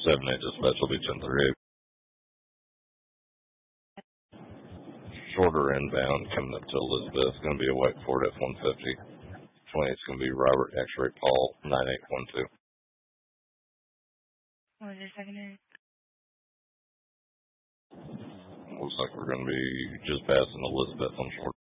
7-8 dispatch will be 1038. Shorter inbound coming up to Elizabeth. It's going to be a white Ford F-150. 20, it's going to be Robert X-Ray Paul 9812. What was your second name? Looks like we're going to be just passing Elizabeth on short.